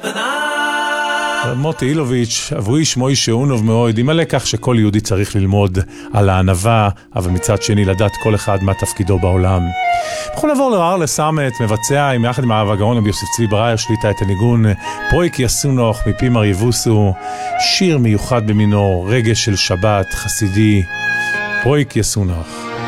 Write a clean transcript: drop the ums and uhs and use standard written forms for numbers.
מוטי אילוביץ', עבורי שמו שאונוב מאוד, עם הלקח שכל יהודי צריך ללמוד על הענווה, אבל מצד שני לדעת כל אחד מה תפקידו בעולם. אנחנו נעבור לארלס סאמט, מבצע יחד עם האב הגאון רבי יוסף צבי בראייר שליטה את הניגון פרויק יסונוך מפי מר יבוסו, שיר מיוחד במינו, רגש של שבת חסידי, פרויק יסונוך.